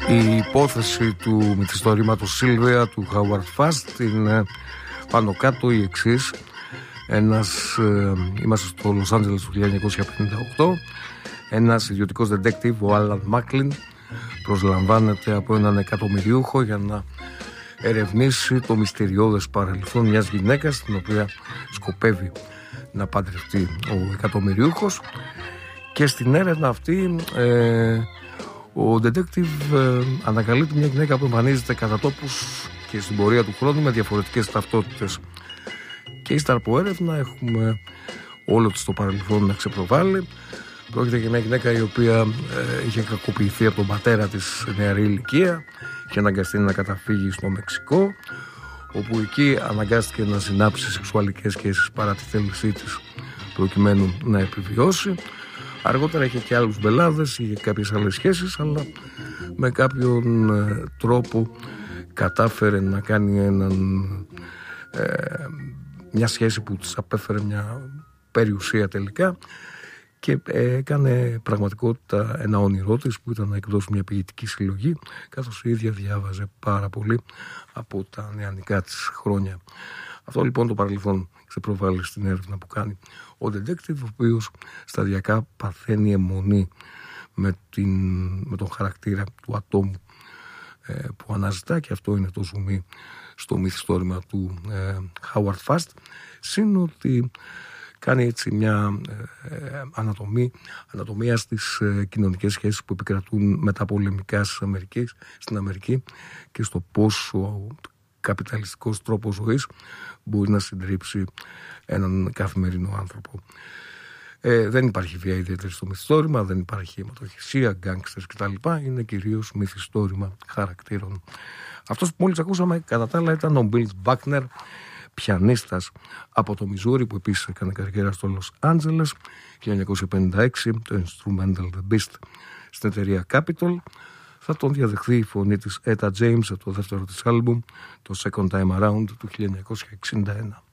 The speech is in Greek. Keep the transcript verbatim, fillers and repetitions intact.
Η υπόθεση του μυθιστορήματος Σίλβια του Howard Fast είναι πάνω κάτω η εξής. Ένας, ε, είμαστε στο Λος Άντζελες του χίλια εννιακόσια πενήντα οκτώ. Ένας ιδιωτικός detective, ο Άλαν Μάκλιν, προσλαμβάνεται από έναν εκατομμυριούχο για να ερευνήσει το μυστηριώδες παρελθόν μιας γυναίκας, την οποία σκοπεύει να παντρευτεί ο εκατομμυριούχος. Και στην έρευνα αυτή ε, ο detective ε, ανακαλύπτει μια γυναίκα που εμφανίζεται κατά τόπους και στην πορεία του χρόνου με διαφορετικές ταυτότητες. Και ύστερα από έρευνα έχουμε όλο της το παρελθόν να ξεπροβάλλει. Πρόκειται για μια γυναίκα η οποία ε, είχε κακοποιηθεί από τον πατέρα της σε νεαρή ηλικία και αναγκαστεί να καταφύγει στο Μεξικό, όπου εκεί αναγκάστηκε να συνάψει σεξουαλικές σχέσεις παρά τη θέλησή της προκειμένου να επιβιώσει. Αργότερα είχε και άλλους μπελάδες, είχε κάποιες άλλες σχέσεις, αλλά με κάποιον ε, τρόπο κατάφερε να κάνει έναν, ε, μια σχέση που της απέφερε μια περιουσία τελικά και ε, έκανε πραγματικότητα ένα όνειρό της που ήταν να εκδώσει μια ποιητική συλλογή, καθώς η ίδια διάβαζε πάρα πολύ από τα νεανικά της χρόνια. Αυτό λοιπόν το παρελθόν ξεπροβάλλει στην έρευνα που κάνει ο detective, ο οποίος σταδιακά παθαίνει αιμονή με, την, με τον χαρακτήρα του ατόμου ε, που αναζητά, και αυτό είναι το ζουμί στο μυθιστόρημα του ε, Howard Fast, συν ότι κάνει έτσι μια ε, ανατομή, ανατομία στις ε, κοινωνικές σχέσεις που επικρατούν μεταπολεμικά στις Αμερικής, στην Αμερική και στο πώς ο καπιταλιστικός τρόπος ζωής μπορεί να συντρίψει έναν καθημερινό άνθρωπο. Ε, δεν υπάρχει βία ιδιαίτερη στο μυθιστόρημα, δεν υπάρχει αιματοχυσία, γκάνγκστερς κτλ. Είναι κυρίως μυθιστόρημα χαρακτήρων. Αυτός που μόλις ακούσαμε κατά τα άλλα ήταν ο Μπιλ Μπάκνερ, πιανίστας από το Μιζούρι, που επίσης έκανε καριέρα στο Λος Άντζελες χίλια εννιακόσια πενήντα έξι, το Instrumental The Beast στην εταιρεία Capitol. Θα τον διαδεχθεί η φωνή της Etta James από το δεύτερο της άλμπουμ, το Second Time Around του χίλια εννιακόσια εξήντα ένα.